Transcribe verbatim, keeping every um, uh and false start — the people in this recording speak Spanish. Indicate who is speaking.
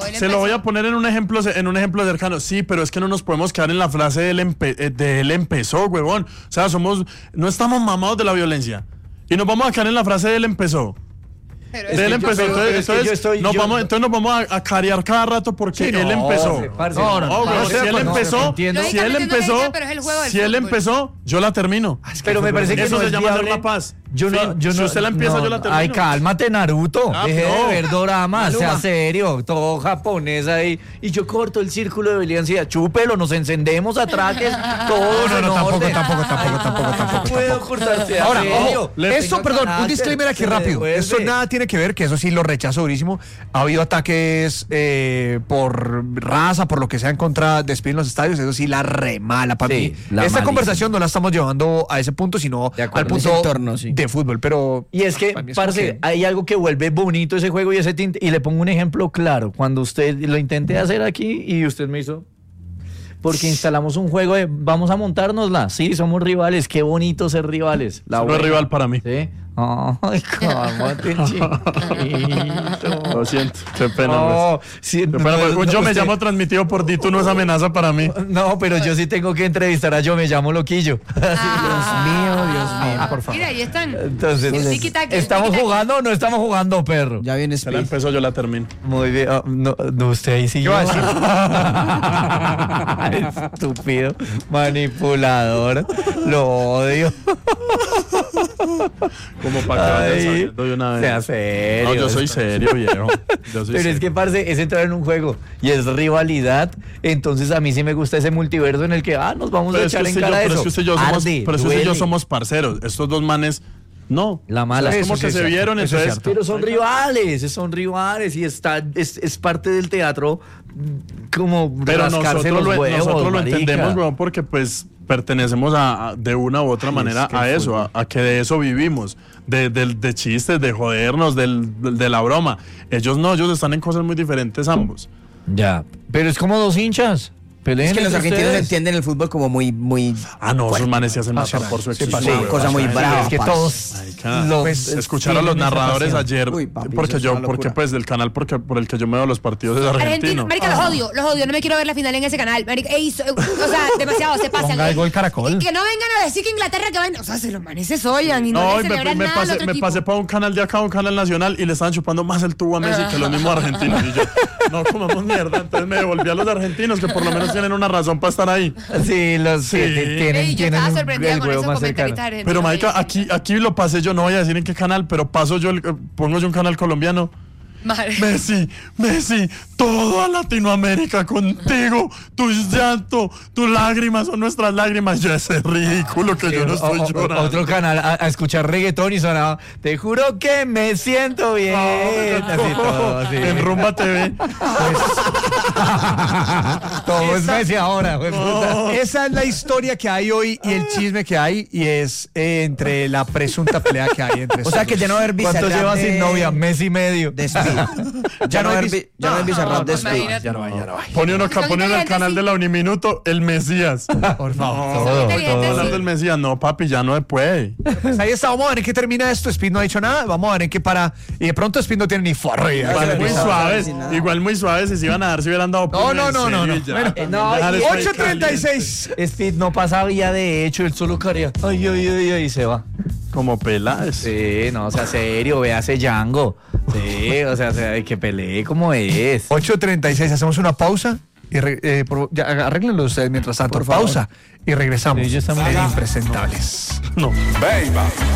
Speaker 1: se lo voy a poner en un ejemplo en un ejemplo cercano. Sí, pero es que no nos podemos quedar en la frase de él, empe, de él empezó, huevón. O sea, somos, no estamos mamados de la violencia. Y nos vamos a quedar en la frase de él empezó. Pero de él empezó, yo, entonces, entonces, es estoy, nos vamos, entonces nos vamos a, a carear cada rato porque sí, no, él empezó. Parce, no, no, no, no, no, si él empezó, si él empezó, si él empezó, yo la termino.
Speaker 2: Es que pero me parece que
Speaker 1: eso
Speaker 2: no
Speaker 1: se
Speaker 2: es
Speaker 1: llama
Speaker 2: viable.
Speaker 1: hacer la paz.
Speaker 2: Yo no,
Speaker 1: fin,
Speaker 2: yo
Speaker 1: si
Speaker 2: no,
Speaker 1: usted la empieza,
Speaker 2: no,
Speaker 1: yo la termino.
Speaker 2: Ay, cálmate, Naruto. Ah, Deje no. de ver doramas, Maluma. Sea serio, todo japonés ahí. Y yo corto el círculo de violencia, chúpelo, nos encendemos a traques, todo.
Speaker 3: No, no, no, tampoco, tampoco, tampoco, tampoco, tampoco.
Speaker 2: Puedo cortarse.
Speaker 3: Ahora, ojo, eso, perdón, un disclaimer aquí rápido. Eso nada tiene que ver, que eso sí lo rechazo durísimo. Ha habido ataques eh, por raza, por lo que sea en contra de Speed en los estadios, eso sí la remala para sí, mí. Esta conversación no la estamos llevando a ese punto, sino al punto entorno, sí. de fútbol, pero
Speaker 2: y es que, parce, que... hay algo que vuelve bonito ese juego y ese tinte, y le pongo un ejemplo claro, cuando usted lo intenté hacer aquí y usted me hizo, porque instalamos un juego de vamos a montárnosla, sí, somos rivales, qué bonito ser rivales.
Speaker 1: La no es rival para mí.
Speaker 2: ¿Sí? Ay, cálmate, chiquito.
Speaker 1: Lo siento, qué pena. No,
Speaker 2: pues. sí,
Speaker 1: qué pena, pues. No, yo me usted... llamo transmitido por ti, tú no es amenaza para mí.
Speaker 2: No, pero yo sí tengo que entrevistar a Yo me llamo Loquillo.
Speaker 4: Ah.
Speaker 3: Dios mío, Dios mío, por favor.
Speaker 4: Mira, ahí están.
Speaker 2: Entonces,
Speaker 4: tiki-taki,
Speaker 2: ¿estamos
Speaker 4: tiki-taki.
Speaker 2: jugando o no estamos jugando, perro?
Speaker 3: Ya viene
Speaker 1: Speed. Se la empezó, yo la termino.
Speaker 2: Muy bien. Oh, no, no, usted ahí sí.
Speaker 3: ¿Qué va a
Speaker 2: decir? Estúpido, manipulador. Lo odio.
Speaker 1: Como para que doy una vez.
Speaker 2: Sea serio.
Speaker 1: No, yo soy serio, viejo. Yo soy
Speaker 2: Pero
Speaker 1: serio.
Speaker 2: es que, parce, es entrar en un juego y es rivalidad. Entonces, a mí sí me gusta ese multiverso en el que, ah, nos vamos
Speaker 1: pero
Speaker 2: a echar en cara
Speaker 1: yo,
Speaker 2: eso.
Speaker 1: Pero es que usted y yo somos,
Speaker 2: Arde,
Speaker 1: pero es que usted y yo somos parceros. Estos dos manes, no.
Speaker 2: La mala.
Speaker 1: Es como que se vieron, entonces.
Speaker 2: Es pero son rivales, son rivales y está, es, es parte del teatro como
Speaker 1: pero
Speaker 2: rascarse
Speaker 1: nosotros
Speaker 2: los
Speaker 1: lo,
Speaker 2: huevos,
Speaker 1: nosotros lo
Speaker 2: marica.
Speaker 1: entendemos, weón, porque pues pertenecemos a, a de una u otra Ay, manera es que a eso, a, a que de eso vivimos, de, de, de chistes, de jodernos, del, de, de la broma. Ellos no, ellos están en cosas muy diferentes ambos.
Speaker 2: Ya, pero es como dos hinchas.
Speaker 5: Es que los argentinos entienden el fútbol como muy, muy.
Speaker 1: Ah, no, esos manes se hacen matar por su equipo.
Speaker 5: Sí, cosa muy brava.
Speaker 2: Es que todos.
Speaker 1: Los, pues, escucharon a los narradores ayer. Uy, papi, porque yo, porque pues del canal porque por el que yo me veo los partidos es argentino.
Speaker 4: Argentino. Marica, los odio, los odio. No me quiero ver la final en ese canal. Marica, ey, so, o sea, demasiado, se pasan.
Speaker 3: Ponga el gol Caracol.
Speaker 4: Y que no vengan a decir que Inglaterra que van. O sea, se los manes se soyan y no, no le celebran
Speaker 1: me, me
Speaker 4: nada
Speaker 1: pasé,
Speaker 4: al otro
Speaker 1: me
Speaker 4: equipo.
Speaker 1: pasé para un canal de acá, un canal nacional, y le estaban chupando más el tubo a Messi que los mismos argentinos. Y yo, no comamos mierda. Entonces me devolví a los argentinos que por lo menos tienen una razón para estar ahí.
Speaker 2: Sí, los
Speaker 1: sí.
Speaker 2: tienen,
Speaker 4: Ey, yo
Speaker 2: tienen
Speaker 4: estaba sorprendida
Speaker 2: el
Speaker 4: con
Speaker 2: huevo
Speaker 4: esos
Speaker 2: más cercano.
Speaker 4: comentaristas.
Speaker 1: Pero marica, aquí, aquí lo pasé yo, no voy a decir en qué canal, pero paso yo, el, pongo yo un canal colombiano.
Speaker 4: Madre.
Speaker 1: Messi, Messi, toda Latinoamérica contigo, tus llantos, tus lágrimas son nuestras lágrimas. Yo ese ridículo que sí, yo no estoy
Speaker 2: o,
Speaker 1: llorando.
Speaker 2: Otro canal a, a escuchar reggaetón y sonaba, te juro que me siento bien.
Speaker 1: No,
Speaker 2: así todo, así.
Speaker 1: En Rumba T V.
Speaker 2: Pues, todo es Messi ahora. Pues,
Speaker 3: no. Esa es la historia que hay hoy y el chisme que hay, y es eh, entre la presunta pelea que hay entre.
Speaker 5: O sea, que ya no haber
Speaker 2: ¿Cuánto lleva de... sin novia? Mes y medio.
Speaker 5: De ya no hay ya no hay Bizarrap de Speed.
Speaker 3: Ya no hay, ya no hay.
Speaker 1: Pone uno, pone uno en el canal de la Uniminuto, el Mesías.
Speaker 3: Por favor.
Speaker 1: No, todo, todo hablar del Mesías. No, papi, ya no se puede.
Speaker 3: Pues ahí está, vamos a ver en qué termina esto. Speed no ha dicho nada. Vamos a ver en qué para. Y de pronto Speed no tiene ni forro.
Speaker 1: Igual muy suaves. Igual muy suaves. Si se iban a dar, si hubieran dado.
Speaker 3: No, no, no, no. no. Bueno,
Speaker 2: eh, no
Speaker 3: ocho treinta y seis.
Speaker 2: Speed no pasaba ya de hecho, él solo caría. Ay, ay, ay, ay, y se va.
Speaker 1: Como pelas.
Speaker 2: Sí, no, o sea, serio, véase Django. Sí, o sea, que pelee como es.
Speaker 3: ocho treinta y seis, hacemos una pausa y re, eh, por, ya, arréglenlo ustedes mientras tanto. Por pausa y regresamos.
Speaker 2: Sí,
Speaker 3: en Impresentables.
Speaker 1: No.
Speaker 6: Baby.